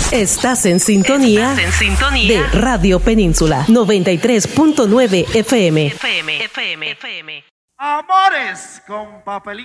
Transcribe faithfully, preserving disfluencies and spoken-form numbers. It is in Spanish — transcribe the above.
Estás en sintonía, Estás en sintonía de Radio Península noventa y tres punto nueve F M. F M, F M, F M. Amores con papelito.